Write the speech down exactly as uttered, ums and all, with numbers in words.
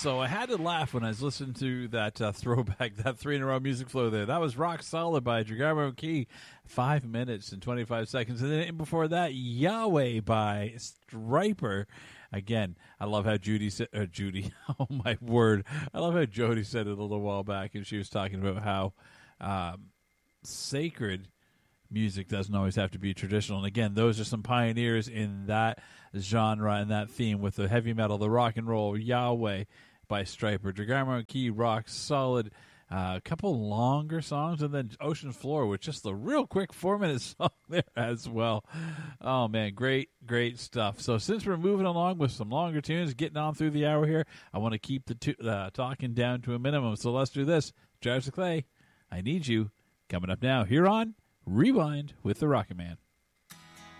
So I had to laugh when I was listening to that uh, throwback, that three in a row music flow there. That was Rock Solid by Dragarmo Key, five minutes and twenty-five seconds. And then before that, Yahweh by Stryper. Again, I love how Judy said, uh, Judy, oh my word. I love how Jody said it a little while back, and she was talking about how um, sacred music doesn't always have to be traditional. And again, those are some pioneers in that genre and that theme with the heavy metal, the rock and roll. Yahweh by Stryper. Dragarmo Key, Rock Solid. Uh, a couple longer songs, and then Ocean Floor with just the real quick four-minute song there as well. Oh, man, great, great stuff. So since we're moving along with some longer tunes, getting on through the hour here, I want to keep the tu- uh, talking down to a minimum. So let's do this. Jars of Clay, I Need You, coming up now here on Rewind with the Rocket Man.